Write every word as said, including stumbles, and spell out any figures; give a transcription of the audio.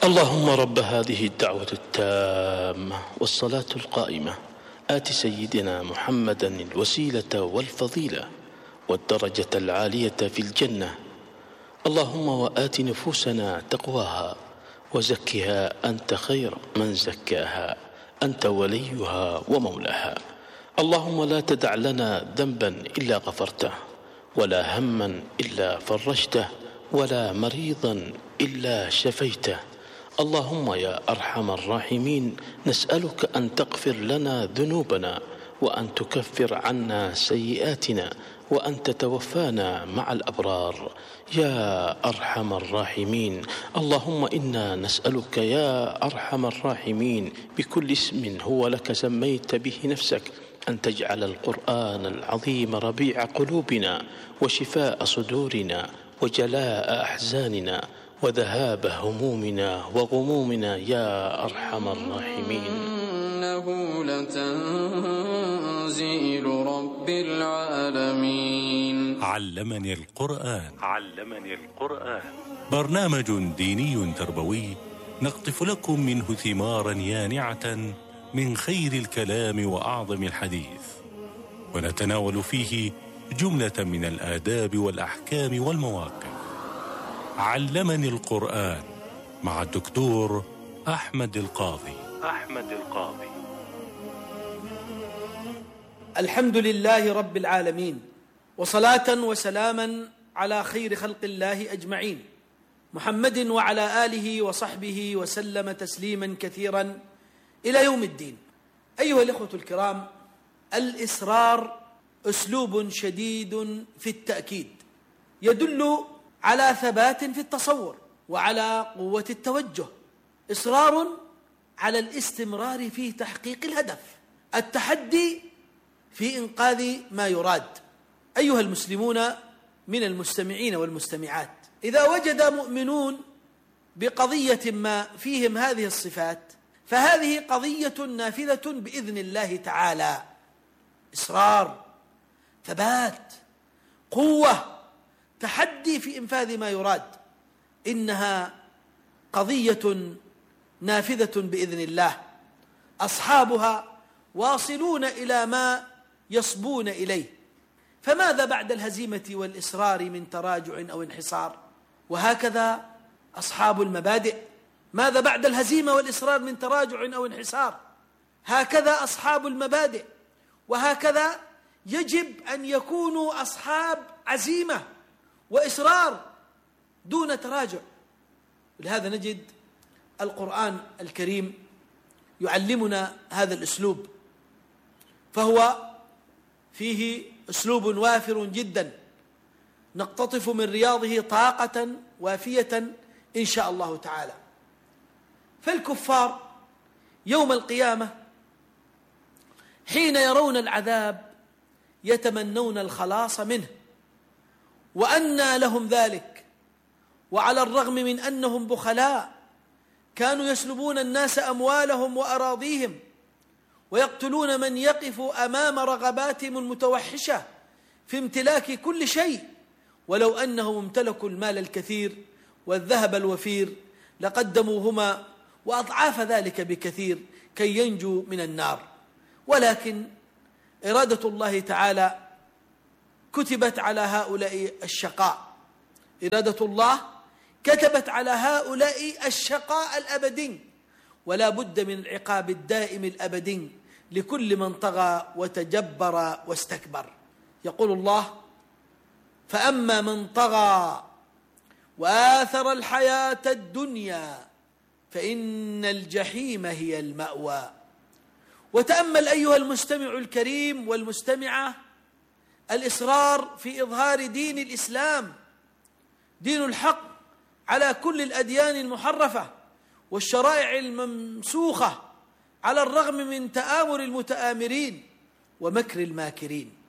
اللهم رب هذه الدعوة التامة والصلاة القائمة آت سيدنا محمدا الوسيلة والفضيلة والدرجة العالية في الجنة. اللهم وآت نفوسنا تقواها وزكها أنت خير من زكاها، أنت وليها ومولاها. اللهم لا تدع لنا ذنبا إلا غفرته، ولا هما إلا فرجته، ولا مريضا إلا شفيته. اللهم يا أرحم الراحمين نسألك أن تغفر لنا ذنوبنا، وأن تكفر عنا سيئاتنا، وأن تتوفانا مع الأبرار يا أرحم الراحمين. اللهم إنا نسألك يا أرحم الراحمين بكل اسم هو لك سميت به نفسك أن تجعل القرآن العظيم ربيع قلوبنا وشفاء صدورنا وجلاء أحزاننا وذهاب همومنا وغمومنا يا أرحم الراحمين. إنه لتنزيل رب العالمين. علمني القرآن. علمني القرآن برنامج ديني تربوي نقطف لكم منه ثمارا يانعة من خير الكلام وأعظم الحديث، ونتناول فيه جملة من الآداب والأحكام والمواقف. علمني القرآن مع الدكتور أحمد القاضي. أحمد القاضي. الحمد لله رب العالمين، وصلاة وسلاما على خير خلق الله أجمعين، محمد وعلى آله وصحبه وسلم تسليما كثيرا إلى يوم الدين. أيها الإخوة الكرام، الإصرار أسلوب شديد في التأكيد يدل على ثبات في التصور وعلى قوة التوجه، إصرار على الاستمرار في تحقيق الهدف، التحدي في إنقاذ ما يراد. أيها المسلمون من المستمعين والمستمعات، إذا وجد مؤمنون بقضية ما فيهم هذه الصفات فهذه قضية نافذة بإذن الله تعالى. إصرار، ثبات، قوة، تحدي في إنفاذ ما يراد، إنها قضية نافذة بإذن الله، أصحابها واصلون إلى ما يصبون إليه. فماذا بعد الهزيمة والإصرار من تراجع أو انحصار؟ وهكذا أصحاب المبادئ، ماذا بعد الهزيمة والإصرار من تراجع أو انحصار؟ هكذا أصحاب المبادئ، وهكذا يجب أن يكونوا أصحاب عزيمة وإصرار دون تراجع. لهذا نجد القرآن الكريم يعلمنا هذا الأسلوب، فهو فيه أسلوب وافر جدا نقتطف من رياضه طاقة وافية إن شاء الله تعالى. فالكفار يوم القيامة حين يرون العذاب يتمنون الخلاص منه، وأنى لهم ذلك، وعلى الرغم من أنهم بخلاء كانوا يسلبون الناس أموالهم وأراضيهم ويقتلون من يقف أمام رغباتهم المتوحشة في امتلاك كل شيء، ولو أنهم امتلكوا المال الكثير والذهب الوفير لقدموهما وأضعاف ذلك بكثير كي ينجوا من النار. ولكن إرادة الله تعالى كتبت على هؤلاء الشقاء، إرادة الله كتبت على هؤلاء الشقاء الأبدي، ولا بد من العقاب الدائم الأبدي لكل من طغى وتجبر واستكبر. يقول الله: فأما من طغى وآثر الحياة الدنيا فإن الجحيم هي المأوى. وتأمل أيها المستمع الكريم والمستمعة الإصرار في إظهار دين الإسلام، دين الحق على كل الأديان المحرفة والشرائع الممسوخة، على الرغم من تآمر المتآمرين ومكر الماكرين.